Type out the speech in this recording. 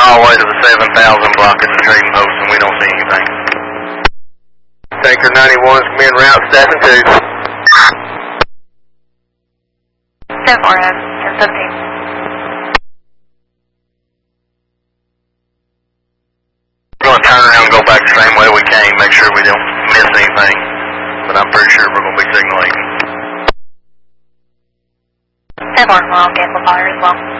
all the way to the 7,000 block at the trading post, and we don't see anything. Tanker 91 is coming in route staffing 2. 7-4, 1017. We're going to turn around and go back the same way we came, make sure we don't miss anything. But I'm pretty sure we're going to be signaling. 10-4, well, gamble fire as well.